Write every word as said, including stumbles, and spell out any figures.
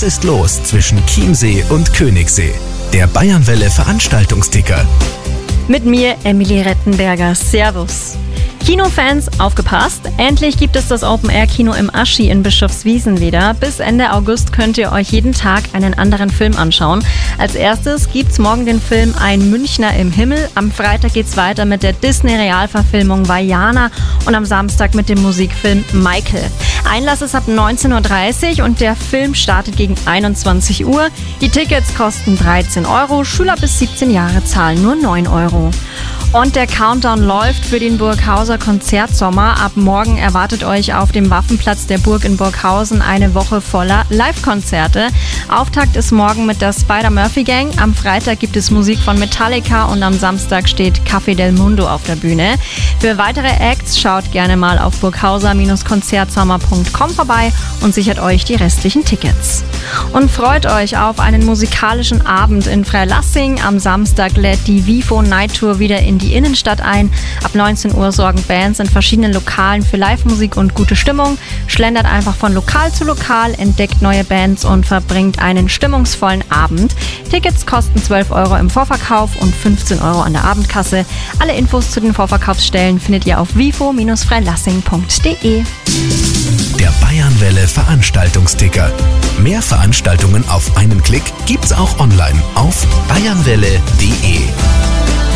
ist los zwischen Chiemsee und Königssee? Der Bayernwelle Veranstaltungsticker. Mit mir, Emilie Rettenberger. Servus. Kinofans, aufgepasst! Endlich gibt es das Open-Air-Kino im Aschi in Bischofswiesen wieder. Bis Ende August könnt ihr euch jeden Tag einen anderen Film anschauen. Als erstes gibt's morgen den Film Ein Münchner im Himmel. Am Freitag geht's weiter mit der Disney-Realverfilmung Vaiana und am Samstag mit dem Musikfilm Michael. Einlass ist ab neunzehn Uhr dreißig und der Film startet gegen einundzwanzig Uhr. Die Tickets kosten dreizehn Euro, Schüler bis siebzehn Jahre zahlen nur neun Euro. Und der Countdown läuft für den Burghauser Konzertsommer. Ab morgen erwartet euch auf dem Waffenplatz der Burg in Burghausen eine Woche voller Live-Konzerte. Auftakt ist morgen mit der Spider-Murphy-Gang. Am Freitag gibt es Musik von Metallica und am Samstag steht Café del Mundo auf der Bühne. Für weitere Acts schaut gerne mal auf burghauser Konzertsommer punkt com vorbei und sichert euch die restlichen Tickets. Und freut euch auf einen musikalischen Abend in Freilassing. Am Samstag lädt die Vivo Night Tour wieder in die Innenstadt ein. Ab neunzehn Uhr sorgen Bands in verschiedenen Lokalen für Live-Musik und gute Stimmung. Schlendert einfach von Lokal zu Lokal, entdeckt neue Bands und verbringt einen stimmungsvollen Abend. Tickets kosten zwölf Euro im Vorverkauf und fünfzehn Euro an der Abendkasse. Alle Infos zu den Vorverkaufsstellen findet ihr auf vivo Bindestrich freilassing punkt de. Der Bayernwelle Veranstaltungsticker. Mehr Veranstaltungen auf einen Klick gibt's auch online auf bayernwelle punkt de.